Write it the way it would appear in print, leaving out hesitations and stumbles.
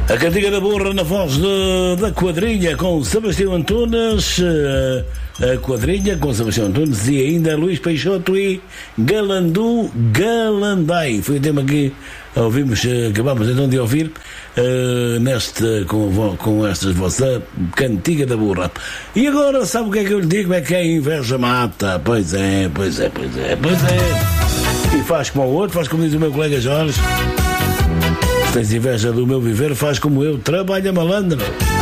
A cantiga da burra na voz da quadrilha com Sebastião Antunes, a quadrilha com Sebastião Antunes e ainda Luís Peixoto e Galandu Galandai. Foi o tema que ouvimos, acabamos então de ouvir com esta vossa cantiga da burra. E agora sabe o que é que eu lhe digo? É que a inveja mata. Pois é. E faz como o outro, faz como diz o meu colega Jorge. Se tens inveja do meu viver, faz como eu, trabalha malandro.